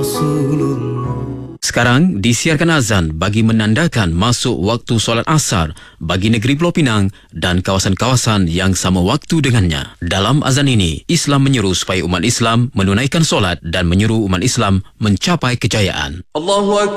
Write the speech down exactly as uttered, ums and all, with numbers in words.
Sekarang disiarkan azan bagi menandakan masuk waktu solat asar bagi negeri Pulau Pinang dan kawasan-kawasan yang sama waktu dengannya. Dalam azan ini, Islam menyeru supaya umat Islam menunaikan solat dan menyeru umat Islam mencapai kejayaan. Allahu Akbar.